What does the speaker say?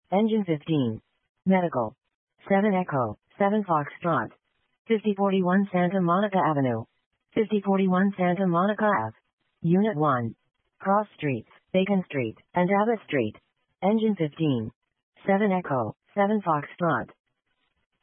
Engine 15. Medical. 7 Echo, 7 Foxtrot. 5041 Santa Monica Avenue. 5041 Santa Monica Ave. Unit 1. Cross Streets, Bacon Street, and Abbott Street. Engine 15. 7 Echo, 7 Foxtrot.